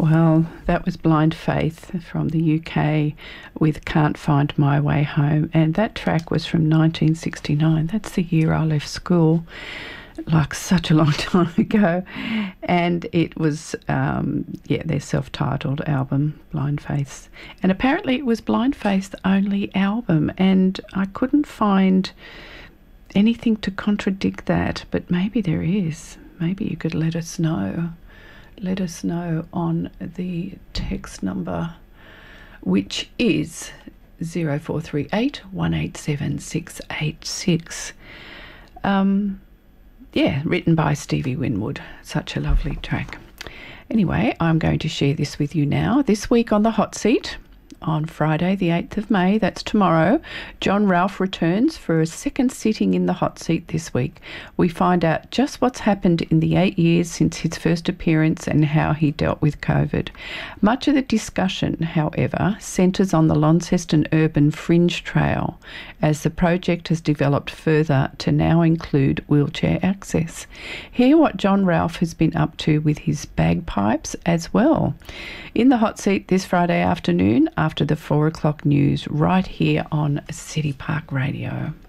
Well, that was Blind Faith from the UK with Can't Find My Way Home. And that track was from 1969. That's the year I left school, like such a long time ago. And it was, their self-titled album, Blind Faith's. And apparently it was Blind Faith's only album. And I couldn't find anything to contradict that, but maybe there is. Maybe you could let us know. Let us know on the text number, which is 0438 187 686. Written by Stevie Winwood. Such a lovely track. Anyway, I'm going to share this with you now. This week on the hot seat, on Friday the 8th of May, that's tomorrow, John Ralph returns for a second sitting in the hot seat this week. We find out just what's happened in the 8 years since his first appearance and how he dealt with COVID. Much of the discussion, however, centres on the Launceston Urban Fringe Trail, as the project has developed further to now include wheelchair access. Hear what John Ralph has been up to with his bagpipes as well. In the hot seat this Friday afternoon, after the 4 o'clock news, right here on City Park Radio.